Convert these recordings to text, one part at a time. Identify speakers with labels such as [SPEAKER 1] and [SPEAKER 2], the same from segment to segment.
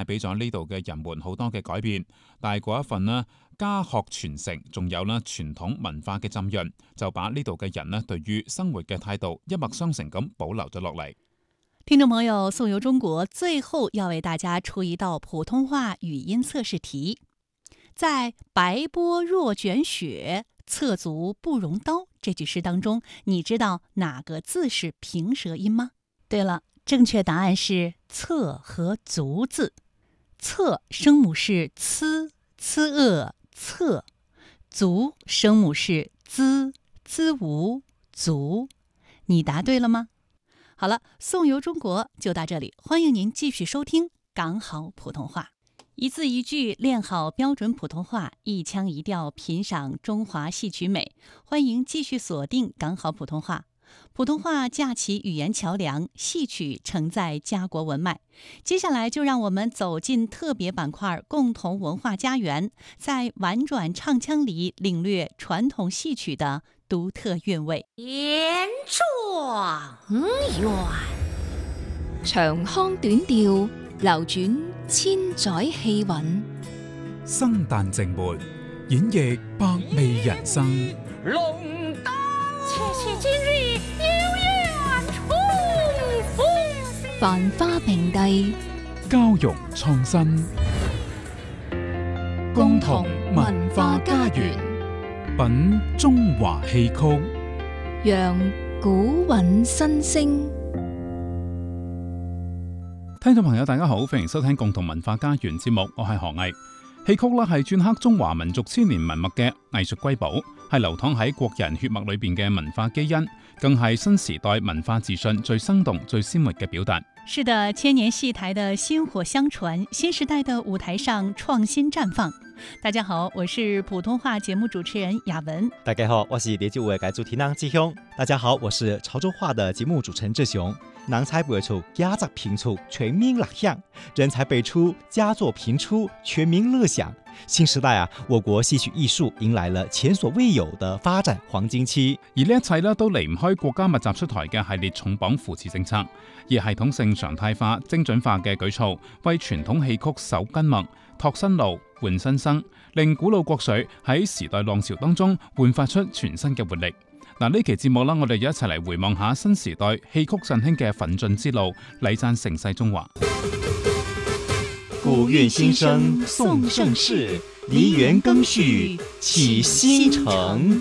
[SPEAKER 1] 帶俾咗呢度嘅人們好多嘅改變。但係嗰一份呢家學傳承，仲有呢傳統文化嘅浸潤，就把呢度嘅人呢對於生活嘅態度一脈相承咁保留咗落嚟。
[SPEAKER 2] 聽眾朋友，宋遊中國最後要為大家出一道普通話語音測試題。在白波若捲雪，側足不容刀這句詩當中，你知道哪個字是平舌音嗎？對了，正確答案是側和足字。側聲母是呲側，足聲母是滋足。你答對了嗎？好了，宋遊中國就到這裡，歡迎您繼續收聽港好普通話，一字一句練好標準普通話，一腔一調品賞中華戲曲美。歡迎繼續鎖定港好普通話，普通話架起語言橋樑，戲曲承載家國文脈。接下來就讓我們走進特別板塊共同文化家園，在婉轉唱腔裡領略傳統戲曲的獨特韻味。
[SPEAKER 3] 言狀元，
[SPEAKER 4] 長腔短調，流轉千載氣韻。
[SPEAKER 1] 生旦淨末，演繹百味人生。
[SPEAKER 3] 龍燈切切今日有緣重逢，
[SPEAKER 4] 繁花並蒂，
[SPEAKER 1] 交融創新，共同文化家園，品中華戲曲，
[SPEAKER 4] 讓古韻新聲。
[SPEAKER 1] 聽眾朋友大家好，歡迎收聽共同文化家園節目，我係何毅。戲曲啦係鐫刻中華民族千年文物嘅藝術瑰寶，係流淌喺國人血脈裏邊嘅文化基因，更係新時代文化自信最生動、最鮮活嘅表達。
[SPEAKER 2] 是的，千年戲台的薪火相傳，新時代的舞台上創新綻放。大家好，我是普通話節目主持人雅文。
[SPEAKER 5] 大家好，我是連接會嘅主持人志雄。大家好，我是潮州話的節目主持人志雄。人才輩出，佳作頻出，全民樂享；人才輩出，佳作頻出，全民樂享。新時代我國戲曲藝術迎來了前所未有的發展黃金期。
[SPEAKER 1] 而呢一切都離唔開國家密集出台嘅系列重磅扶持政策，而系統性常態化、精準化嘅舉措，為傳統戲曲守根脈、拓新路、換新生，令古老國粹喺時代浪潮當中煥發出全新嘅活力。嗱，呢期節目啦，我哋就一齊嚟回望下新時代戲曲振興嘅奮進之路，禮讚盛世中華。
[SPEAKER 5] 古韻新生頌盛世，梨園更續啟新程。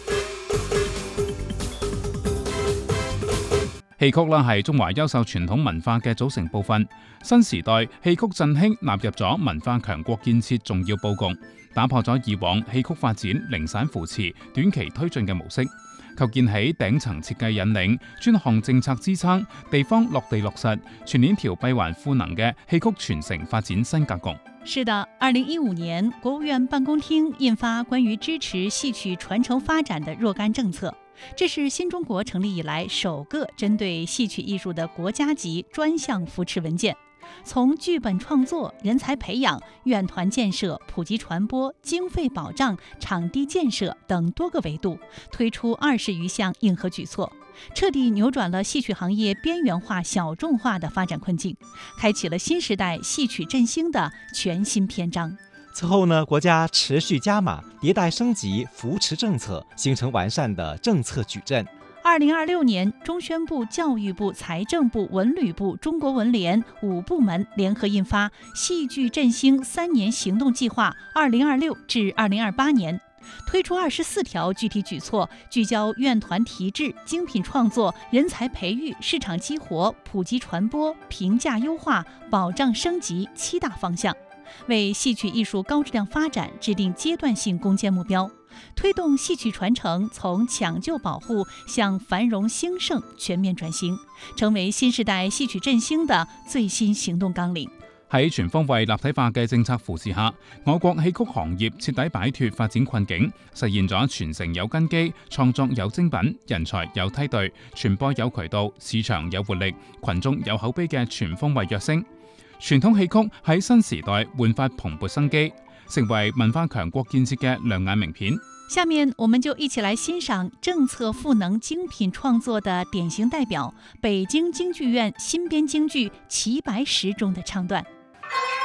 [SPEAKER 1] 戲曲啦係中華優秀傳統文化嘅組成部分，新時代戲曲振興納入咗文化強國建設重要佈局，打破咗以往戲曲發展零散扶持、短期推進嘅模式，構建起頂層設計引領、專項政策支撐、地方落地落實、全鏈條閉環賦能嘅戲曲傳承發展新格局。
[SPEAKER 2] 是的，2015年，國務院辦公廳印發關於支持戲曲傳承發展的若干政策，這是新中國成立以來首個針對戲曲藝術的國家級專項扶持文件。從劇本創作、人才培養、院團建設、普及傳播、經費保障、場地建設等多個維度，推出20餘項硬核舉措，徹底扭轉了戲曲行業邊緣化、小眾化的發展困境，開啟了新時代戲曲振興的全新篇章。
[SPEAKER 5] 此後呢，國家持續加碼迭代升級扶持政策，形成完善的政策矩陣。
[SPEAKER 2] 2026年，中宣部、教育部、財政部、文旅部、中國文聯5部門聯合印發《戲劇振興3年行動計劃 （2026 至2028年）》，推出24條具體舉措，聚焦院團提質、精品創作、人才培育、市場激活、普及傳播、評價優化、保障升級7大方向，為戲曲藝術高質量發展制定階段性攻堅目標，推動戲曲傳承從搶救保護向繁榮興盛全面轉型，成為新時代戲曲振興的最新行動綱領。
[SPEAKER 1] 喺全方位立體化嘅政策扶持下，我國戲曲行業徹底擺脫發展困境，實現咗傳承有根基、創作有精品、人才有梯隊、傳播有渠道、市場有活力、群眾有口碑嘅全方位躍升。傳統戲曲喺新時代煥發蓬勃生機，成為文化強國建設嘅亮眼名片。
[SPEAKER 2] 下面我們就一起來欣賞政策賦能精品創作的典型代表——北京京劇院新編京劇《齊白石》中的唱段。